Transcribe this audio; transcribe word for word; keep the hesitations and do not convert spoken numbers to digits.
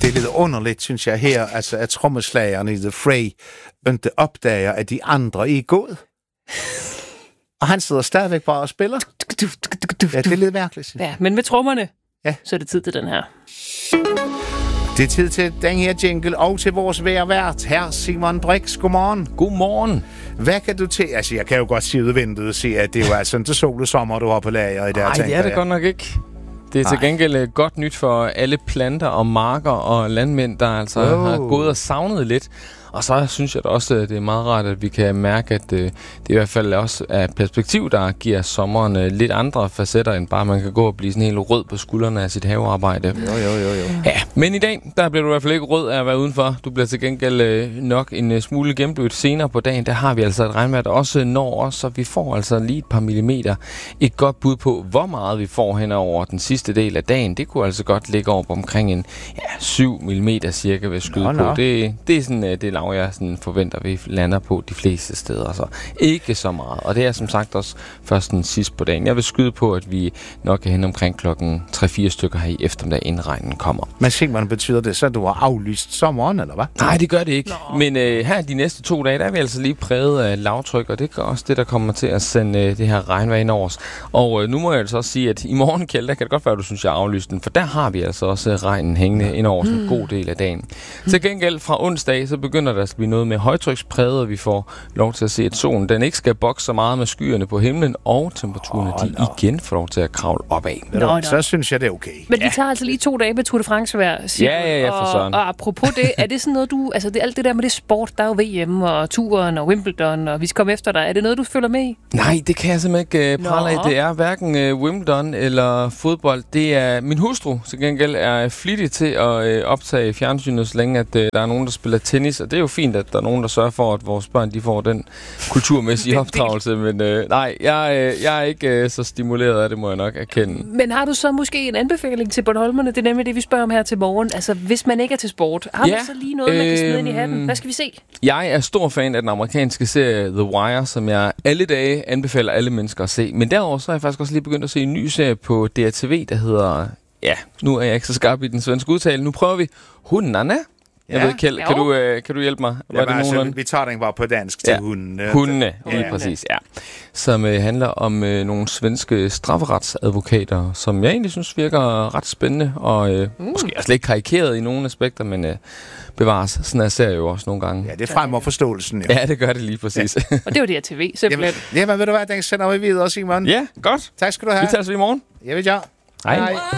det er lidt underligt, synes jeg her, altså at trommeslagerne i The Fray ikke opdager, at de andre er gået. Og han sidder stadigvæk bare og spiller. Ja, det er lidt mærkeligt, synes jeg. Ja, men med trommerne, ja. Så er det tid til den her. Det er tid til den her jingle, og til vores værvært, her Simon Brix. Godmorgen. Godmorgen. Hvad kan du til? Altså, jeg kan jo godt sige ud vinduet og se, at det er jo altså ikke sol og sommer, du har på lager i der. Nej, det er det jeg. godt nok ikke. Det er til gengæld godt nyt for alle planter og marker og landmænd, der altså oh. har gået og savnet lidt. Og så synes jeg da også, at det er meget rart, at vi kan mærke, at det i hvert fald også er perspektiv, der giver sommeren lidt andre facetter, end bare man kan gå og blive sådan helt rød på skuldrene af sit havearbejde. Jo, jo, jo, jo. Ja, men i dag, der bliver du i hvert fald ikke rød af at være udenfor. Du bliver til gengæld nok en smule gennemblødt senere på dagen. Der har vi altså et regnvejr, der også når os, så vi får altså lige et par millimeter. Et godt bud på, hvor meget vi får hen over den sidste del af dagen. Det kunne altså godt ligge over på omkring en ja, syv millimeter cirka ved skyde nå, på. Nå. Det, det er sådan det jeg sådan forventer, vi lander på de fleste steder. Så ikke så meget. Og det er som sagt også først den sidste på dagen. Jeg vil skyde på, at vi nok er hen omkring klokken tre fire stykker her i eftermiddag, inden regnen kommer. Men Simon, betyder det så, at du har aflyst sommeren, eller hvad? Nej, det gør det ikke. Nå. Men øh, her de næste to dage, der er vi altså lige præget af lavtryk, og det er også det, der kommer til at sende øh, det her regnvejr ind over os. Og øh, nu må jeg altså også sige, at i morgen, Kjeld, der kan det godt være, at du synes, jeg har aflyst den, for der har vi altså også regnen hængende ind over os en god del af dagen. Til gengæld fra onsdag, så begynder der at blive noget med højtrykspræget, og vi får lov til at se, at solen den ikke skal bokse så meget med skyerne på himlen, og temperaturerne oh, de no. igen får lov til at kravle opad. Nå, nå. Så synes jeg, det er okay. Men ja. Vi tager altså lige to dage med Tour de France hver, ja, ja, ja, for og, og apropos det, er det sådan noget, du... Altså, det, alt det der med det sport, der er jo V M og turen og Wimbledon, og vi skal komme efter dig. Er det noget, du følger med i? Nej, det kan jeg simpelthen ikke uh, prale af. Det er hverken uh, Wimbledon eller fodbold. Det er min hustru, til gengæld er flittig til at uh, optage fjernsynet, så længe at uh, der er nogen, der spiller tennis, og det er jo fint, at der er nogen, der sørger for, at vores børn de får den kulturmæssige opdragelse, men øh, nej, jeg, øh, jeg er ikke øh, så stimuleret af det, må jeg nok erkende. Men har du så måske en anbefaling til Bornholmerne? Det er nemlig det, vi spørger om her til morgen. Altså, hvis man ikke er til sport, har ja, du så lige noget, man kan smide ind i hatten? Hvad skal vi se? Jeg er stor fan af den amerikanske serie The Wire, som jeg alle dage anbefaler alle mennesker at se. Men derover så har jeg faktisk også lige begyndt at se en ny serie på D R T V, der hedder, ja, nu er jeg ikke så skarp i den svenske udtale, nu prøver vi Hundana. Jeg ja. ved, Kjeld, kan du, øh, kan du hjælpe mig? Jamen, det altså, vi tager den bare på dansk til ja. hundene. Hundene, lige ja. præcis, ja. Som øh, handler om øh, nogle svenske strafferetsadvokater, som jeg egentlig synes virker ret spændende, og øh, mm. måske også lidt karikeret i nogle aspekter, men øh, bevares. Sådan er serie jo også nogle gange. Ja, det fremmer forståelsen jo. Ja, det gør det lige præcis. Ja. Og det var det her T V, simpelthen. Jamen, jamen, ved du hvad, den sender vi videre, Simon. Ja, godt. Tak skal du have. Vi tager os i morgen. Jeg vil ja. Hej. Hej.